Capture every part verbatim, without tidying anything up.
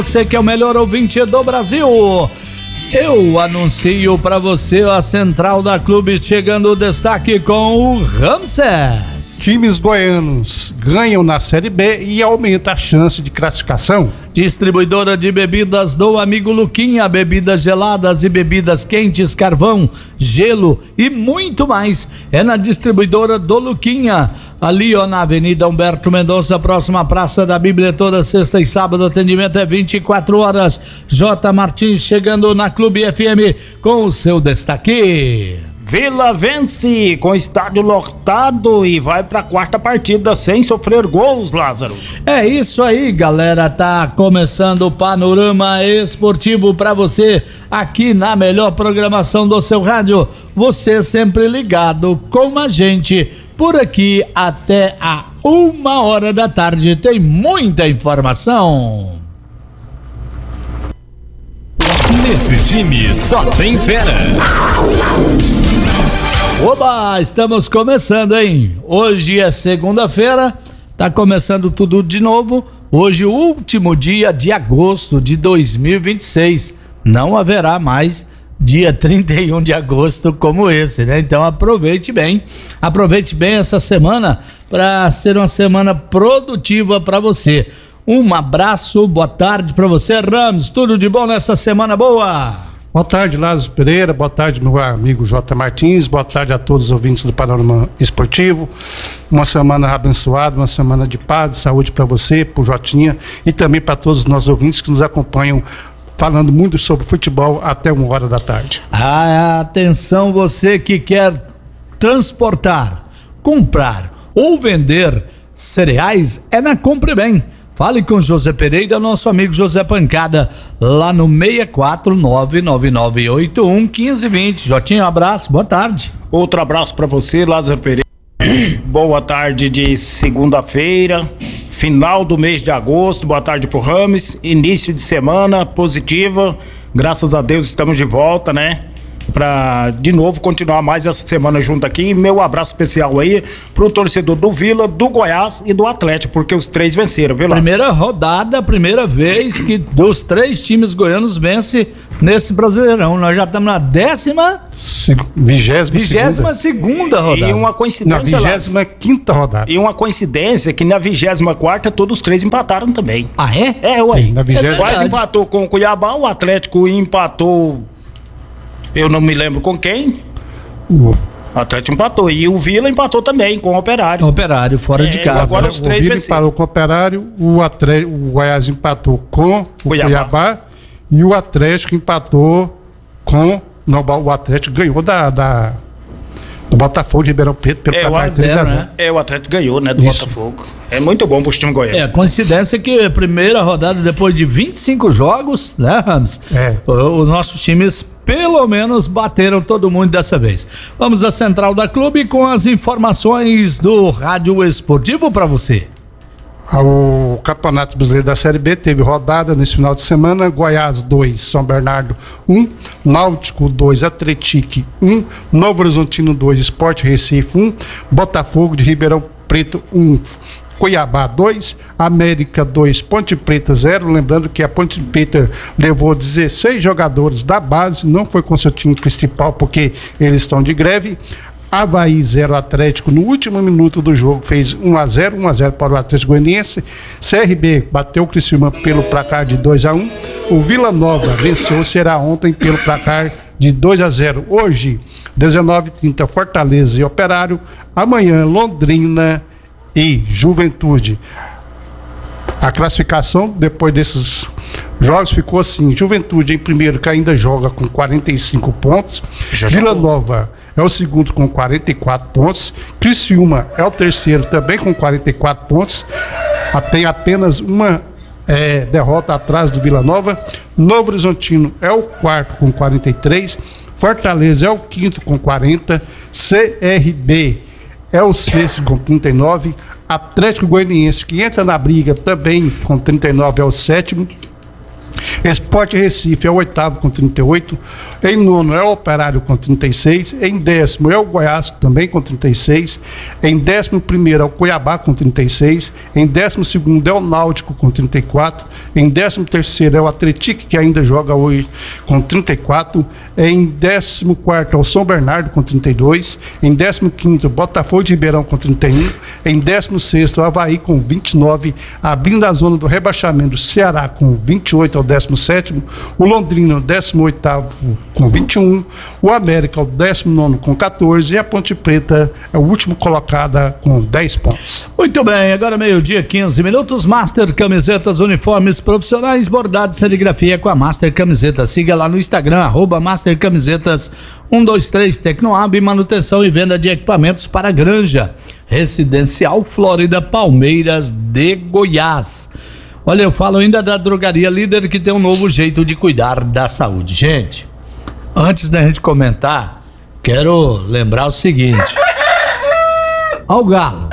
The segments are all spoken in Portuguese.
Você que é o melhor ouvinte do Brasil. Eu anuncio para você a central da clube chegando o destaque com o Ramsés. Times goianos ganham na Série B e aumenta a chance de classificação. Distribuidora de bebidas do amigo Luquinha, bebidas geladas e bebidas quentes, carvão, gelo e muito mais. É na distribuidora do Luquinha, ali ó, na Avenida Humberto Mendonça, próxima à Praça da Bíblia, toda sexta e sábado, atendimento é vinte e quatro horas. J. Martins chegando na Clube F M com o seu destaque. Vila vence com estádio lotado e vai para a quarta partida sem sofrer gols, Lázaro. É isso aí, galera, tá começando o panorama esportivo para você aqui na melhor programação do seu rádio. Você sempre ligado com a gente por aqui até a uma hora da tarde. Tem muita informação. Nesse time só tem fera. Oba, estamos começando, hein? Hoje é segunda-feira, tá começando tudo de novo. Hoje, o último dia de agosto de dois mil e vinte e seis. Não haverá mais dia trinta e um de agosto como esse, né? Então aproveite bem, aproveite bem essa semana para ser uma semana produtiva para você. Um abraço, boa tarde para você, Ramos. Tudo de bom nessa semana boa? Boa tarde, Lázaro Pereira, boa tarde, meu amigo J. Martins, boa tarde a todos os ouvintes do Panorama Esportivo. Uma semana abençoada, uma semana de paz, de saúde para você, pro Jotinha e também para todos os nossos ouvintes que nos acompanham falando muito sobre futebol até uma hora da tarde. Ah, atenção, você que quer transportar, comprar ou vender cereais, é na Compre Bem. Fale com José Pereira, nosso amigo José Pancada, lá no seis quatro nove nove nove oito um um cinco dois zero. Jotinho, um abraço, boa tarde. Outro abraço para você, Lázaro Pereira. Boa tarde de segunda-feira, final do mês de agosto. Boa tarde pro Rames, início de semana positiva. Graças a Deus estamos de volta, né? Pra de novo continuar mais essa semana junto aqui. Meu abraço especial aí pro torcedor do Vila, do Goiás e do Atlético, porque os três venceram, viu, Lázaro? Primeira rodada, primeira vez que dos três times goianos vence nesse Brasileirão. Nós já estamos na décima vigésima, vigésima segunda rodada. E uma coincidência, na vigésima quinta rodada. E uma coincidência que na vigésima quarta todos os três empataram também. Ah, é? É, ué. Na vigésima Quase empatou com o Cuiabá, o Atlético empatou. Eu não me lembro com quem. O Atlético empatou. E o Vila empatou também com o Operário. Operário, fora é, de casa. Agora os três o Vila parou com o Operário, o, Atlé... o Goiás empatou com o Cuiabá. Cuiabá e o Atlético empatou com. Não, o Atlético ganhou da. da... do Botafogo de Ribeirão Preto pelo é, placar de três a zero, né? É, o Atlético ganhou, né, do Isso. Botafogo. É muito bom pro time goiano. É, coincidência que a primeira rodada, depois de vinte e cinco jogos, né, Rams? É. Os nossos times, pelo menos, bateram todo mundo dessa vez. Vamos à central da clube com as informações do Rádio Esportivo para você. O Campeonato Brasileiro da Série B teve rodada nesse final de semana. Goiás dois, São Bernardo um, Náutico dois, Atlético um, Novo Horizontino dois, Sport Recife um, Botafogo de Ribeirão Preto um, Cuiabá dois, América dois, Ponte Preta zero. Lembrando que a Ponte Preta levou dezesseis jogadores da base, não foi com seu time principal porque eles estão de greve. Avaí zero, Atlético no último minuto do jogo fez um a zero, um a zero para o Atlético Goianiense. C R B bateu o Criciúma pelo placar de dois a um. O Vila Nova venceu o Ceará ontem pelo placar de dois a zero. Hoje, dezenove e trinta, Fortaleza e Operário. Amanhã, Londrina e Juventude. A classificação depois desses jogos ficou assim: Juventude em primeiro, que ainda joga com quarenta e cinco pontos. Já Vila jogou. Nova é o segundo com quarenta e quatro pontos. Criciúma é o terceiro também com quarenta e quatro pontos. Tem apenas uma é, derrota atrás do Vila Nova. Novo Horizontino é o quarto com quarenta e três. Fortaleza é o quinto com quarenta. C R B é o sexto com trinta e nove. Atlético Goianiense, que entra na briga também com trinta e nove, é o sétimo. Sport Recife é o oitavo com trinta e oito. Em nono é o Operário com trinta e seis. Em décimo é o Goiás também com trinta e seis. Em décimo primeiro é o Cuiabá com trinta e seis. Em décimo segundo é o Náutico com trinta e quatro. Em décimo terceiro é o Atlético, que ainda joga hoje, com trinta e quatro. Em décimo quarto é o São Bernardo com trinta e dois. Em décimo quinto, Botafogo de Ribeirão com trinta e um. Em décimo sexto, o Avaí com vinte e nove. Abrindo a zona do rebaixamento, o Ceará com vinte e oito ao décimo sétimo. O Londrina, o décimo oitavo com vinte e um. O América, o décimo nono com quatorze. E a Ponte Preta é o último colocada com dez pontos. Muito bem, agora meio-dia, quinze minutos. Master Camisetas, uniformes profissionais, bordado, serigrafia com a Master Camisetas. Siga lá no Instagram, arroba Master Camisetas um dois três Tecnoab, manutenção e venda de equipamentos para granja residencial Flórida, Palmeiras de Goiás. Olha, eu falo ainda da Drogaria Líder, que tem um novo jeito de cuidar da saúde. Gente, antes da gente comentar, quero lembrar o seguinte. Ó o Galo.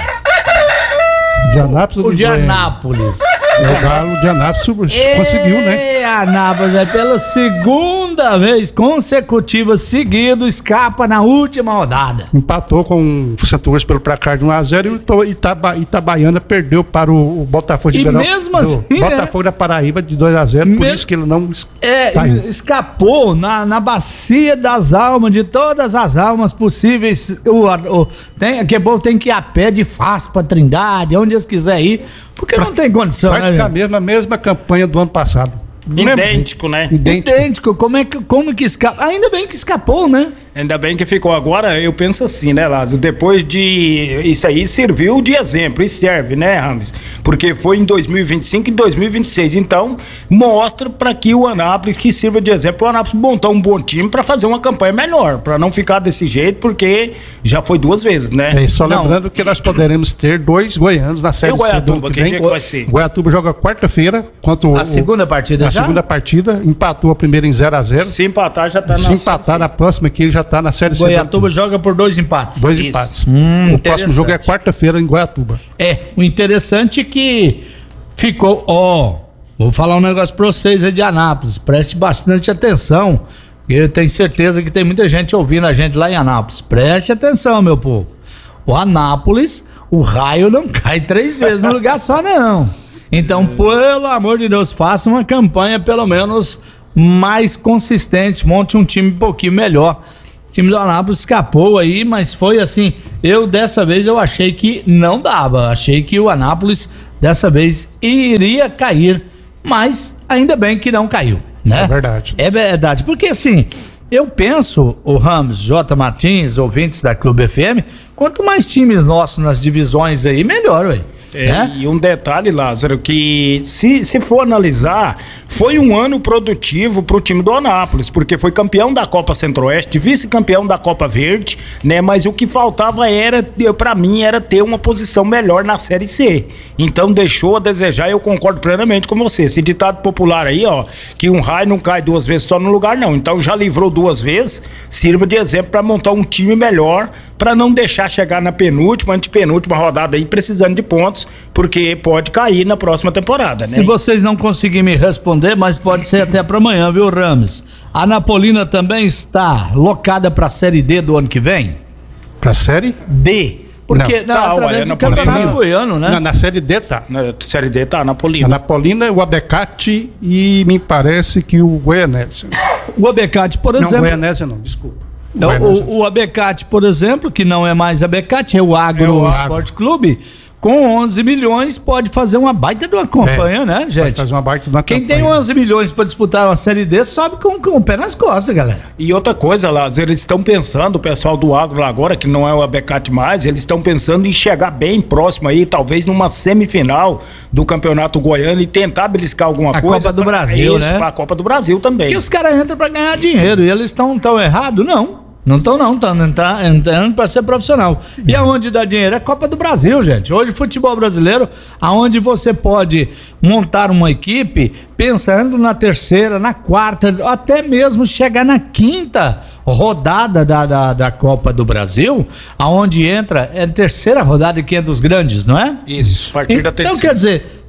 De Anápolis, o de Anápolis. É o Galo de Anápolis conseguiu, né? Anápolis é pela segunda vez consecutiva seguido, escapa na última rodada. Empatou com o Santos pelo placar de um a zero e o Itaba, Itabaiana perdeu para o, o Botafogo de Ribeirão. E mesmo assim, Botafogo né? da Paraíba de dois a zero, por Me... isso que ele não é, tá escapou na, na bacia das almas, de todas as almas possíveis. O, o, tem, que povo tem que ir a pé de Faz pra Trindade, onde eles quiserem ir, porque pra, não tem condição, né? Praticamente a mesma campanha do ano passado. Idêntico, né? Idêntico. Idêntico. Como é que, como que escapa? Ainda bem que escapou, né? Ainda bem que ficou. Agora, eu penso assim, né, Lázaro? Depois de... Isso aí serviu de exemplo, e serve, né, Rames? Porque foi em dois mil e vinte e cinco e dois mil e vinte e seis. Então, mostra para que o Anápolis, que sirva de exemplo, o Anápolis montar um bom time para fazer uma campanha melhor, para não ficar desse jeito, porque já foi duas vezes, né? É, e só não. Lembrando que nós poderemos ter dois goianos na Série C. E o Goiatuba, que dia que vai ser? Goiatuba joga quarta-feira contra o... A segunda partida a já? A segunda partida, empatou a primeira em zero a zero. Se empatar, já tá na... Se empatar na próxima aqui, ele já tá na Série C. Goiatuba joga por dois empates. Dois Isso. empates. Hum, o próximo jogo é quarta-feira em Goiatuba. É, o interessante é que ficou, ó, vou falar um negócio pra vocês aí de Anápolis, preste bastante atenção, eu tenho certeza que tem muita gente ouvindo a gente lá em Anápolis, preste atenção, meu povo. O Anápolis, o raio não cai três vezes no lugar só, não. Então, pelo amor de Deus, faça uma campanha pelo menos mais consistente, monte um time um pouquinho melhor. O time do Anápolis escapou aí, mas foi assim, eu dessa vez eu achei que não dava, achei que o Anápolis dessa vez iria cair, mas ainda bem que não caiu, né? É verdade. É verdade, porque assim, eu penso, o Ramos, J. Martins, ouvintes da Clube F M, quanto mais times nossos nas divisões aí, melhor, ué. É, né? E um detalhe, Lázaro, que se, se for analisar, foi um ano produtivo pro time do Anápolis, porque foi campeão da Copa Centro-Oeste, vice-campeão da Copa Verde, né? Mas o que faltava era, pra mim, era ter uma posição melhor na Série C. Então deixou a desejar, eu concordo plenamente com você. Esse ditado popular aí, ó, que um raio não cai duas vezes só no lugar, não. Então já livrou duas vezes, sirva de exemplo pra montar um time melhor, pra não deixar chegar na penúltima, antepenúltima rodada aí, precisando de pontos, porque pode cair na próxima temporada, né? Se vocês não conseguirem me responder, mas pode ser até para amanhã, viu, Rames? A Anapolina também está locada para a Série D do ano que vem? Para a Série D. Porque não. Não, Tá, através ué, do Anapolina. Campeonato Goiano, né? Na, na Série D tá. Na Série D tá, Anapolina. Anapolina, o Abecate e me parece que o Goianésia. O Abecate, por Não, exemplo... Goianésia não, desculpa. Então, o, o Abecate, por exemplo, que não é mais Abecate, é o Agro É o Agro. Esporte Clube, com onze milhões pode fazer uma baita de uma campanha, É, né, gente? pode fazer uma baita de uma Quem campanha. tem onze milhões para disputar uma Série D sobe com, com o pé nas costas, galera. E outra coisa, Lázaro, eles estão pensando, o pessoal do Agro lá agora, que não é o Abecate mais, eles estão pensando em chegar bem próximo aí, talvez numa semifinal do Campeonato Goiano e tentar beliscar alguma A coisa. Copa do pra- Brasil, isso, né? Pra Copa do Brasil também. E os caras entram para ganhar dinheiro e eles estão tão errados? Não. Não estão não, estão entrando para ser profissional. E aonde dá dinheiro? É Copa do Brasil, gente. Hoje futebol brasileiro, aonde você pode montar uma equipe pensando na terceira, na quarta, até mesmo chegar na quinta rodada da, da, da Copa do Brasil, aonde entra, é a terceira rodada que entra os grandes, não é? Isso, a partir da Então terceira. quer dizer,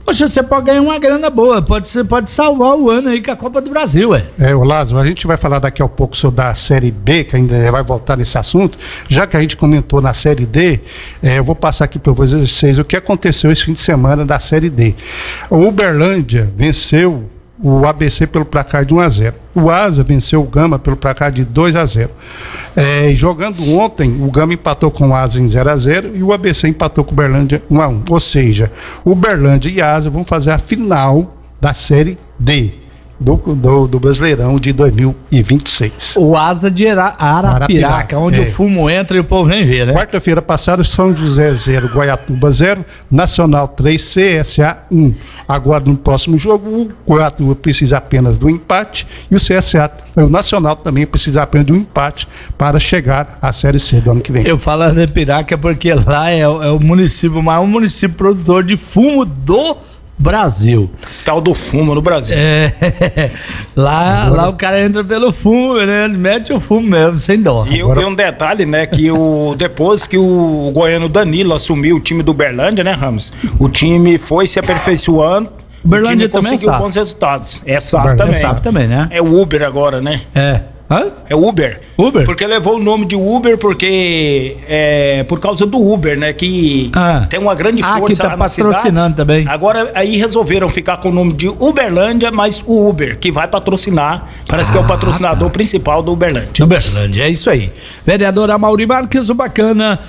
Poxa, você pode ganhar uma grana boa, pode, você pode salvar o ano aí com a Copa do Brasil, ué. É, o Lázaro, a gente vai falar daqui a pouco sobre a Série B, que ainda vai voltar nesse assunto. Já que a gente comentou na Série D, é, eu vou passar aqui para vocês o que aconteceu esse fim de semana da Série D. O Uberlândia venceu o A B C pelo placar de um a zero. O Asa venceu o Gama pelo placar de dois a zero. É, jogando ontem, o Gama empatou com o Asa em zero a zero e o A B C empatou com o Uberlândia um a um. Ou seja, o Uberlândia e Asa vão fazer a final da Série D do, do, do Brasileirão de dois mil e vinte e seis. O Asa de Ara- Arapiraca, Arapiraca, onde é. o fumo entra e o povo nem vê, né? Quarta-feira passada, São José zero, Guaiatuba zero, Nacional três, C S A um. Agora, no próximo jogo, o Guaiatuba precisa apenas do empate e o C S A, o Nacional também precisa apenas de um empate para chegar à Série C do ano que vem. Eu falo Arapiraca porque lá é, o- é o município, o maior município produtor de fumo do Brasil. Tal do fumo no Brasil. É, lá, lá o cara entra pelo fumo, né? Ele mete o fumo mesmo, sem dó. E, Agora- e um detalhe, né, que o, depois que o goiano Danilo assumiu o time do Uberlândia, né, Ramos? O time foi se aperfeiçoando. Uberlândia o time também é conseguiu SAF. bons resultados. É SAF Uberlândia também. é SAF também, né? É o Uber agora, né? É. Hã? É Uber. Uber? Porque levou o nome de Uber porque é por causa do Uber, né? Que Ah. tem uma grande Ah, força que tá lá na patrocinando cidade. também. Agora aí resolveram ficar com o nome de Uberlândia, mas o Uber que vai patrocinar, parece que é o Ah, patrocinador tá. principal do Uberlândia. Do Uberlândia, é isso aí. Vereador Amaury Marques, o bacana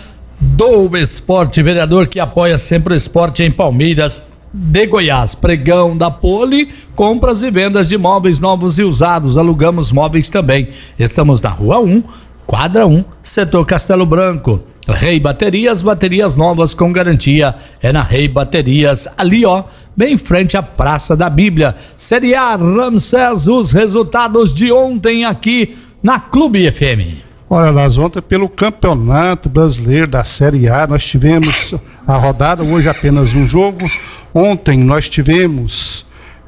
do esporte, vereador que apoia sempre o esporte em Palmeiras de Goiás. Pregão da Poli, compras e vendas de móveis novos e usados, alugamos móveis também. Estamos na Rua um, Quadra um, Setor Castelo Branco. Rei Baterias, baterias novas com garantia, é na Rei Baterias, ali ó, bem em frente à Praça da Bíblia. Série A, Ramsés, os resultados de ontem aqui na Clube F M. Olha, nós ontem pelo Campeonato Brasileiro da Série A, nós tivemos a rodada, hoje apenas um jogo. Ontem nós tivemos,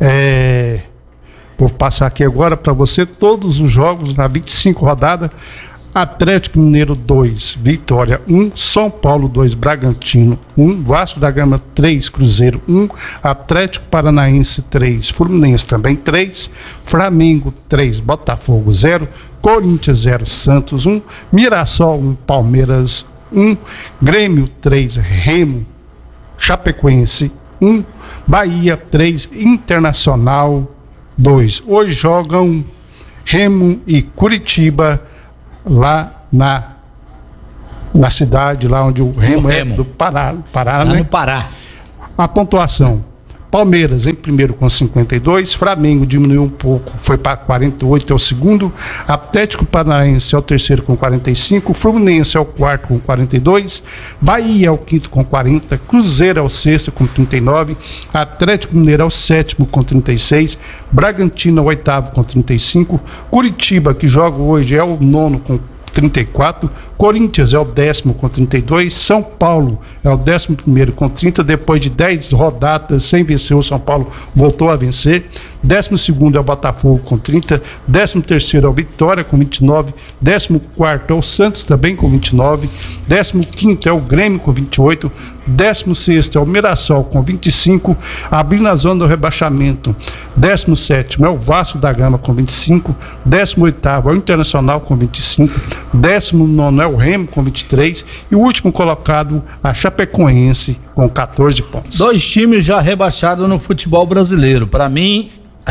é, vou passar aqui agora para você, todos os jogos na vinte e cinco rodada. Atlético Mineiro dois, Vitória um, São Paulo dois, Bragantino um, Vasco da Gama três, Cruzeiro um, Atlético Paranaense três, Fluminense também três, Flamengo três, Botafogo zero, Corinthians zero, Santos um, Mirassol um, Palmeiras um, Grêmio três, Remo, Chapecoense um, Bahia três, Internacional dois. Hoje jogam Remo e Curitiba lá na na cidade, lá onde o Remo, Remo. é do Pará, Pará, Lá né? no Pará. A pontuação: Palmeiras em primeiro com cinquenta e dois, Flamengo diminuiu um pouco, foi para quarenta e oito, é o segundo, Atlético Paranaense é o terceiro com quarenta e cinco, Fluminense é o quarto com quarenta e dois, Bahia é o quinto com quarenta, Cruzeiro é o sexto com trinta e nove, Atlético Mineiro é o sétimo com trinta e seis, Bragantino é o oitavo com trinta e cinco, Curitiba, que joga hoje, é o nono com trinta e quatro, Corinthians é o décimo com trinta e dois, São Paulo é o décimo primeiro com trinta, depois de dez rodadas sem vencer, o São Paulo voltou a vencer. Décimo segundo é o Botafogo com trinta, décimo terceiro é o Vitória com vinte e nove, décimo quarto é o Santos também com vinte e nove, décimo quinto é o Grêmio com vinte e oito, décimo sexto é o Mirassol com vinte e cinco, abrindo a zona do rebaixamento. décimo sétimo é o Vasco da Gama com vinte e cinco, décimo oitavo é o Internacional com vinte e cinco, décimo nono é o Remo com vinte e três e o último colocado, a Chapecoense, com catorze pontos. Dois times já rebaixados no futebol brasileiro. Para mim,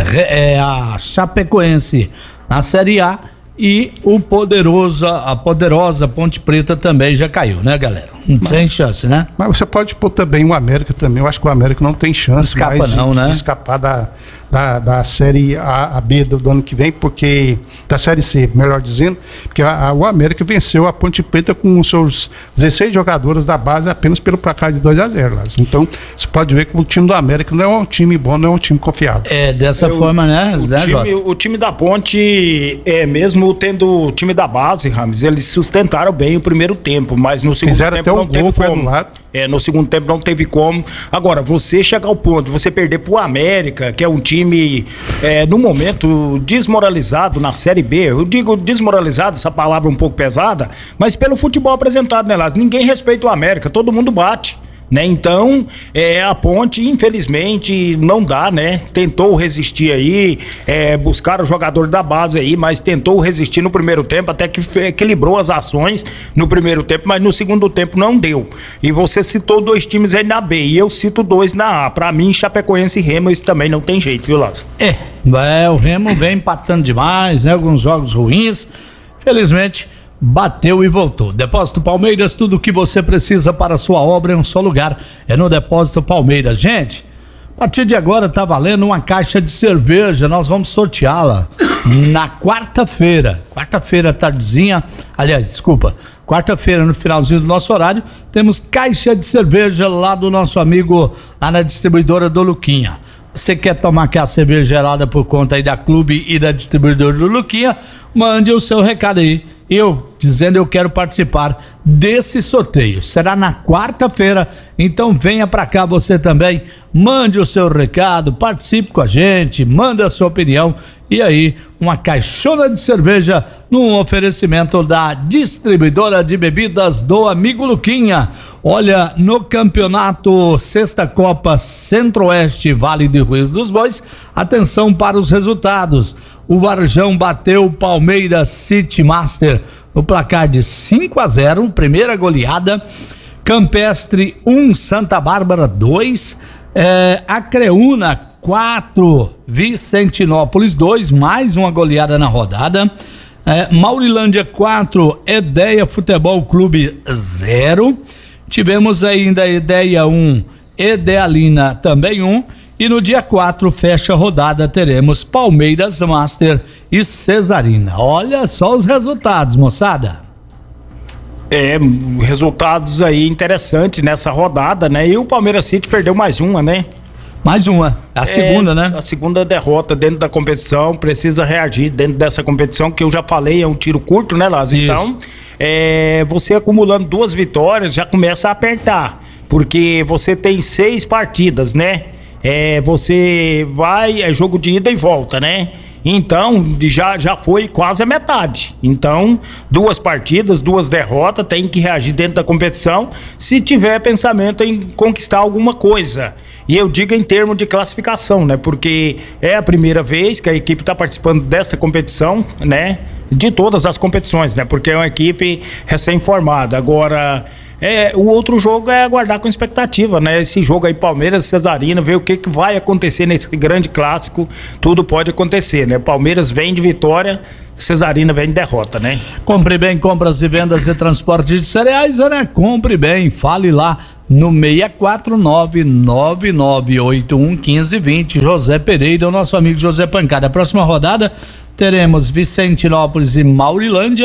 é a Chapecoense na Série A e o poderoso, a poderosa Ponte Preta também já caiu, né, galera? Sem chance, né? Mas você pode pôr também o América também. Eu acho que o América não tem chance Escapa mais de, não, né? de escapar da, da, da Série A, a B do, do ano que vem, porque da Série C, melhor dizendo, porque a, a, o América venceu a Ponte Preta com os seus dezesseis jogadores da base apenas pelo placar de dois a zero. Então, você pode ver que o time do América não é um time bom, não é um time confiável. É, dessa Eu- forma, né? O né, time, Jota? o time da Ponte, é mesmo tendo o time da base, Rames, eles sustentaram bem o primeiro tempo, mas no segundo Fizeram tempo até um não teve gol, foi como. anulado. É, no segundo tempo não teve como. Agora, você chegar ao ponto de você perder pro América, que é um time, é, no momento, desmoralizado na Série B. Eu digo desmoralizado, essa palavra um pouco pesada, mas pelo futebol apresentado, né, Lázaro? Ninguém respeita o América, todo mundo bate. né? Então, é, a Ponte, infelizmente, não dá, né? Tentou resistir aí, é, buscar o jogador da base aí, mas tentou resistir no primeiro tempo, até que equilibrou as ações no primeiro tempo, mas no segundo tempo não deu. E você citou dois times aí na B, e eu cito dois na A. Pra mim, Chapecoense e Remo, isso também não tem jeito, viu, Lázaro? É, é, o Remo vem empatando demais, né? Alguns jogos ruins. Felizmente, bateu e voltou. Depósito Palmeiras, tudo o que você precisa para a sua obra em um só lugar. É no Depósito Palmeiras. Gente, a partir de agora tá valendo uma caixa de cerveja. Nós vamos sorteá-la na quarta-feira. Quarta-feira, tardezinha. Aliás, desculpa. Quarta-feira, no finalzinho do nosso horário, temos caixa de cerveja lá do nosso amigo, lá na distribuidora do Luquinha. Você quer tomar aquela cerveja gelada por conta aí da Clube e da distribuidora do Luquinha? Mande o seu recado aí. Eu dizendo eu quero participar desse sorteio. Será na quarta-feira, então venha pra cá você também, mande o seu recado, participe com a gente, manda a sua opinião e aí uma caixona de cerveja num oferecimento da distribuidora de bebidas do amigo Luquinha. Olha, no campeonato Sexta Copa Centro-Oeste Vale do Rio dos Bois, atenção para os resultados. O Varjão bateu o Palmeiras City Master no placar de cinco a zero, primeira goleada. Campestre um, Santa Bárbara dois, é, Acreúna quatro, Vicentinópolis dois, mais uma goleada na rodada. É, Maurilândia quatro, Edeia Futebol Clube zero. Tivemos ainda Edeia um, Edealina também um. E no dia quatro, fecha a rodada, teremos Palmeiras Master e Cesarina. Olha só os resultados, moçada. É, resultados aí interessantes nessa rodada, né? E o Palmeiras City perdeu mais uma, né? Mais uma, a é, segunda, né? A segunda derrota dentro da competição, precisa reagir dentro dessa competição, que eu já falei, é um tiro curto, né, Lázaro? Então, é, você acumulando duas vitórias já começa a apertar, porque você tem seis partidas, né? É, você vai, é jogo de ida e volta, né? Então, já, já foi quase a metade. Então, duas partidas, duas derrotas, tem que reagir dentro da competição se tiver pensamento em conquistar alguma coisa. E eu digo em termos de classificação, né? Porque é a primeira vez que a equipe está participando desta competição, né? De todas as competições, né? Porque é uma equipe recém-formada. Agora... É, o outro jogo é aguardar com expectativa, né? Esse jogo aí, Palmeiras e Cesarina, ver o que, que vai acontecer nesse grande clássico. Tudo pode acontecer, né? Palmeiras vem de vitória, Cesarina vem de derrota, né? Compre bem, compras e vendas e transporte de cereais, né? Compre bem, fale lá no seis quatro nove, nove nove oito um, um cinco dois zero, José Pereira, o nosso amigo José Pancada. A próxima rodada teremos Vicentinópolis e Maurilândia.